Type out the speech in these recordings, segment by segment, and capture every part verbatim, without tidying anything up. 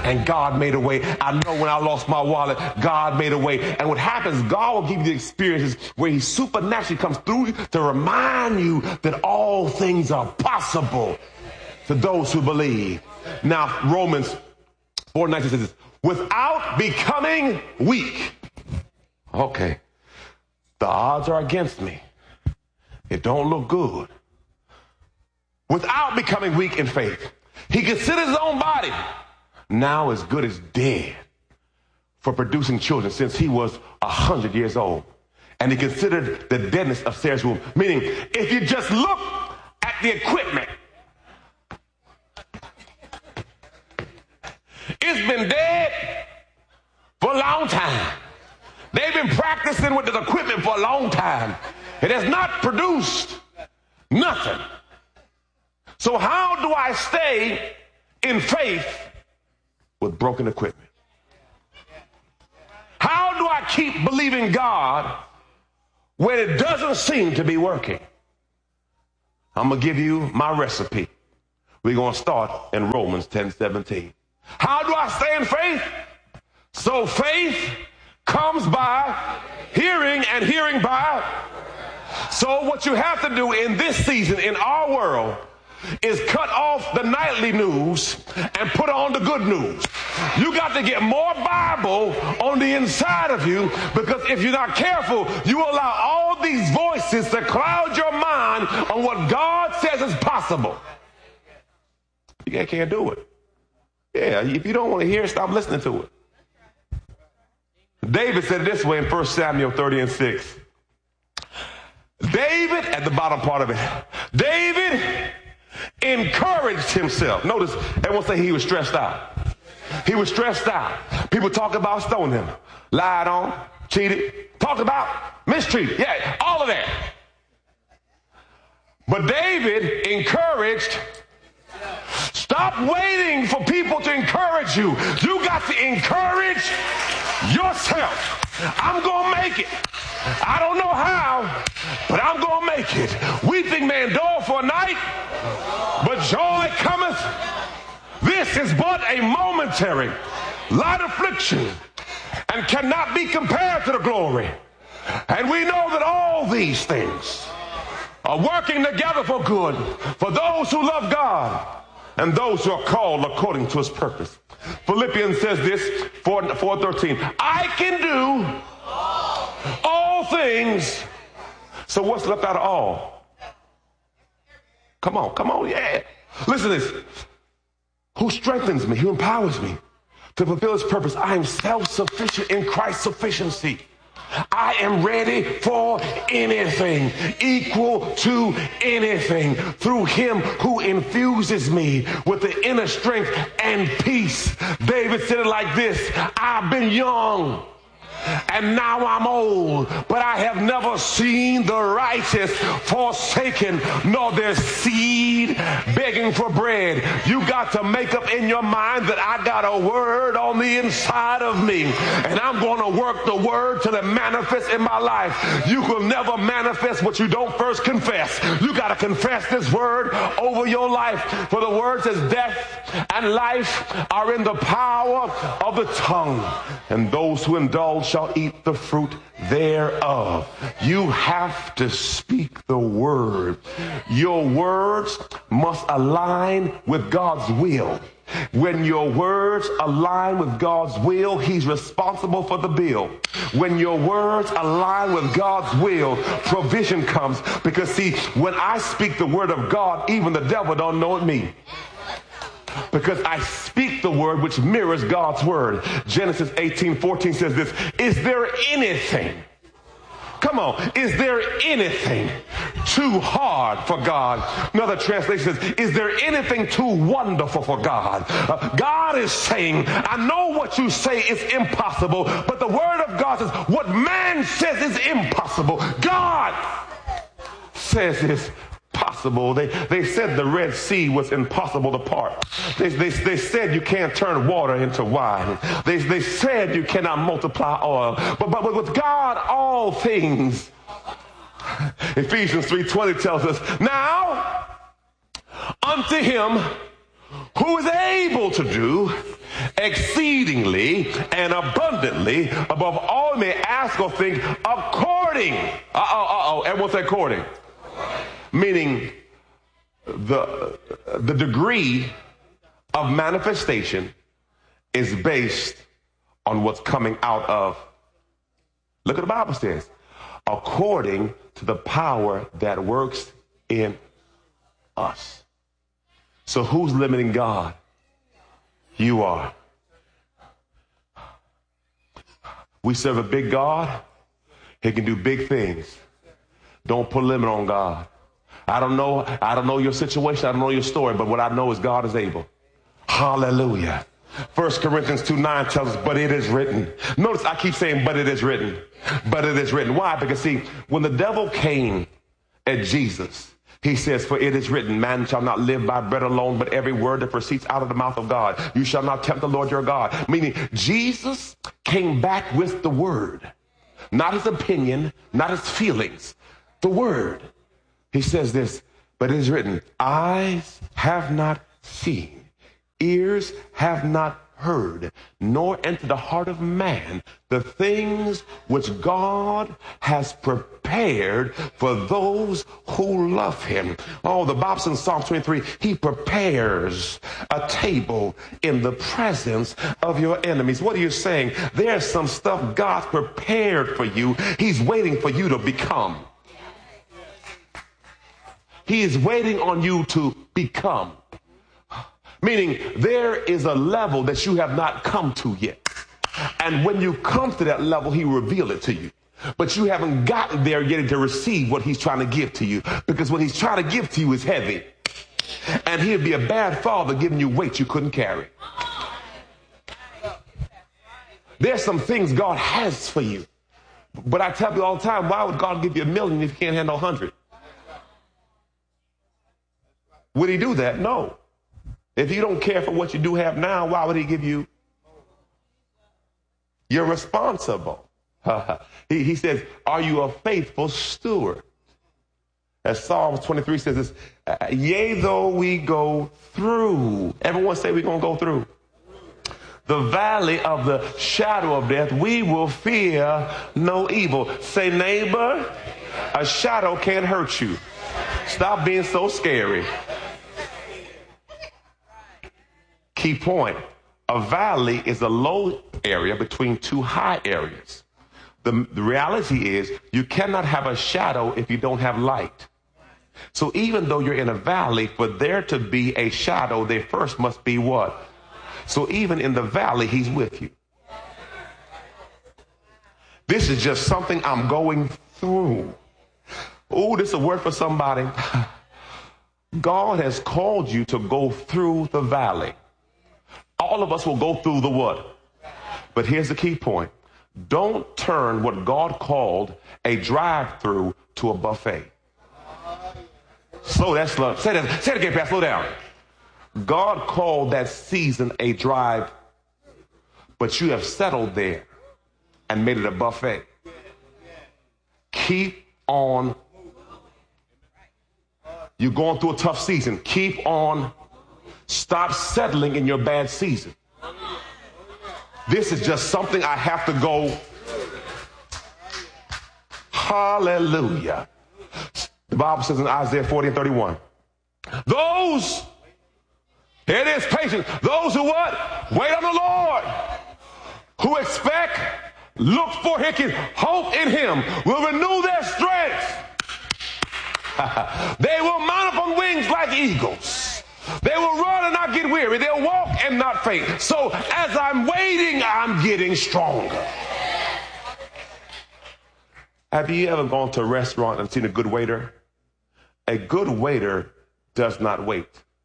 and God made a way. I know when I lost my wallet, God made a way. And what happens, God will give you the experiences where he supernaturally comes through to remind you that all things are possible to those who believe. Now, Romans four nineteen says this, without becoming weak. Okay. The odds are against me. It don't look good. Without becoming weak in faith. He considers his own body now as good as dead for producing children since he was a hundred years old. And he considered the deadness of Sarah's womb. Meaning, if you just look at the equipment, it's been dead for a long time. They've been practicing with this equipment for a long time. It has not produced nothing. So how do I stay in faith with broken equipment? How do I keep believing God when it doesn't seem to be working? I'm going to give you my recipe. We're going to start in Romans ten seventeen. How do I stay in faith? So faith comes by hearing, and hearing by. So what you have to do in this season in our world is cut off the nightly news and put on the good news. You got to get more Bible on the inside of you, because if you're not careful, you allow all these voices to cloud your mind on what God says is possible. You can't do it. Yeah, if you don't want to hear it, stop listening to it. David said it this way in First Samuel thirty and six. David, at the bottom part of it, David encouraged himself. Notice, everyone say he was stressed out. He was stressed out. People talk about stoning him, lied on, cheated, talked about, mistreated. Yeah, all of that. But David encouraged. Stop waiting for people to encourage you. You got to encourage yourself. I'm going to make it. I don't know how, but I'm going to make it. Weeping may endure for a night, but joy cometh. This is but a momentary light affliction and cannot be compared to the glory. And we know that all these things are working together for good for those who love God and those who are called according to his purpose. Philippians says this, four thirteen. I can do all things. So what's left out of all? Come on, come on, yeah. Listen to this. Who strengthens me, who empowers me to fulfill his purpose. I am self-sufficient in Christ's sufficiency. I am ready for anything, equal to anything, through him who infuses me with the inner strength and peace. David said it like this: I've been young and now I'm old, but I have never seen the righteous forsaken, nor their seed begging for bread. You got to make up in your mind that I got a word on the inside of me, and I'm going to work the word till it manifests in my life. You will never manifest what you don't first confess. You got to confess this word over your life, for the word says death and life are in the power of the tongue, and those who indulge shall eat the fruit thereof. You have to speak the word. Your words must align with God's will. When your words align with God's will, he's responsible for the bill. When your words align with God's will, provision comes. Because see, when I speak the word of God, even the devil don't know it me. Because I speak the word which mirrors God's word. Genesis eighteen fourteen says this: is there anything, come on, is there anything too hard for God? Another translation says, is there anything too wonderful for God? Uh, God is saying, I know what you say is impossible, but the word of God says what man says is impossible, God says is possible. They, they said the Red Sea was impossible to part. They, they, they said you can't turn water into wine. They, they said you cannot multiply oil. But, but, but with God, all things. Ephesians three twenty tells us, now unto him who is able to do exceedingly exceedingly and abundantly above all you may ask or think, according. Uh-oh, uh-oh. Everyone say according. Meaning the, the degree of manifestation is based on what's coming out of. Look at the Bible says, according to the power that works in us. So who's limiting God? You are. We serve a big God. He can do big things. Don't put a limit on God. I don't know. I don't know your situation. I don't know your story, but what I know is God is able. Hallelujah. First Corinthians two nine tells us, but it is written. Notice I keep saying, but it is written. But it is written. Why? Because see, when the devil came at Jesus, he says, for it is written, man shall not live by bread alone, but every word that proceeds out of the mouth of God. You shall not tempt the Lord your God. Meaning Jesus came back with the word, not his opinion, not his feelings, the word. He says this, but it is written, eyes have not seen, ears have not heard, nor entered the heart of man the things which God has prepared for those who love him. Oh, the Bible says in Psalm twenty-three, he prepares a table in the presence of your enemies. What are you saying? There's some stuff God's prepared for you. He's waiting for you to become. He is waiting on you to become. Meaning there is a level that you have not come to yet. And when you come to that level, he will reveal it to you. But you haven't gotten there yet to receive what he's trying to give to you. Because what he's trying to give to you is heavy. And he'd be a bad father giving you weight you couldn't carry. There's some things God has for you. But I tell you all the time, why would God give you a million if you can't handle a hundred? Would he do that? No. If you don't care for what you do have now, why would he give you? You're responsible. he, he says, are you a faithful steward? As Psalms twenty-three says this, yea, though we go through. Everyone say we're going to go through the valley of the shadow of death, we will fear no evil. Say, neighbor, a shadow can't hurt you. Stop being so scary. Key point, a valley is a low area between two high areas. The, the reality is you cannot have a shadow if you don't have light. So even though you're in a valley, for there to be a shadow, there first must be what? So even in the valley, he's with you. This is just something I'm going through. Oh, this is a word for somebody. God has called you to go through the valley. All of us will go through the what? But here's the key point. Don't turn what God called a drive-through to a buffet. Slow that, slow. Say that, say it again, Pastor, slow down. God called that season a drive, but you have settled there and made it a buffet. Keep on. You're going through a tough season. Keep on. Stop settling in your bad season. This is just something I have to go. Hallelujah. The Bible says in Isaiah forty and thirty-one, those, here it is, patience, those who what? Wait on the Lord, who expect, look for him, hope in him, will renew their strength. They will mount up on wings like eagles. They will run and not get weary. They'll walk and not faint. So as I'm waiting, I'm getting stronger. Have you ever gone to a restaurant and seen a good waiter? A good waiter does not wait.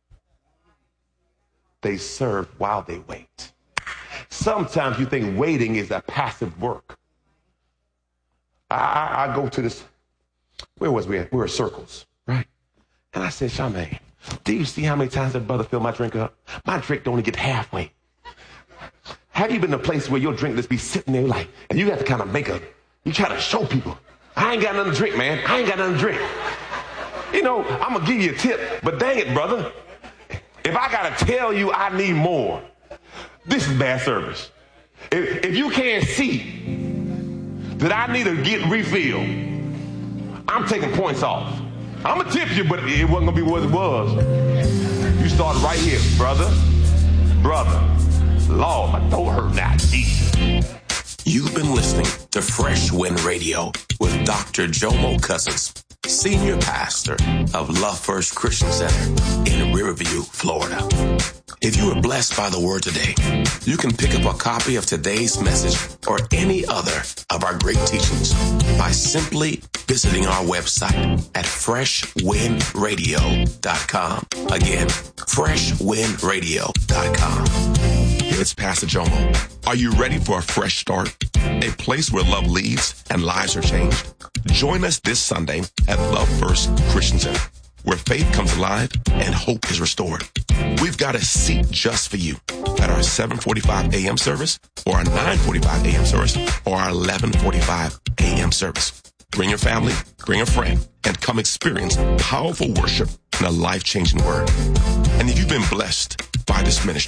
They serve while they wait. Sometimes you think waiting is a passive work. I, I, I go to this, where was we at? We were at Circles, right? And I said, Charmaine, do you see how many times that brother filled my drink up? My drink don't only get halfway. Have you been to a place where your drink just be sitting there like, and you have to kind of make a, you try to show people, I ain't got nothing to drink, man. I ain't got nothing to drink. You know, I'm going to give you a tip, but dang it, brother. If I got to tell you I need more, This is bad service. If, if you can't see that I need to get refilled, I'm taking points off. I'm going to tip you, but it wasn't going to be what it was. You started right here, brother. Brother. Lord, don't hurt now, Jesus. You've been listening to Fresh Wind Radio with Doctor Jomo Cousins, Senior Pastor of Love First Christian Center in Riverview, Florida. If you were blessed by the word today, you can pick up a copy of today's message or any other of our great teachings by simply visiting our website at fresh wind radio dot com. Again, fresh wind radio dot com. It's Pastor Jomo. Are you ready for a fresh start? A place where love leads and lives are changed? Join us this Sunday at Love First Christian Center, where faith comes alive and hope is restored. We've got a seat just for you at our seven forty-five a.m. service, or our nine forty-five a.m. service, or our eleven forty-five a.m. service. Bring your family, bring a friend, and come experience powerful worship and a life-changing word. And if you've been blessed by this ministry,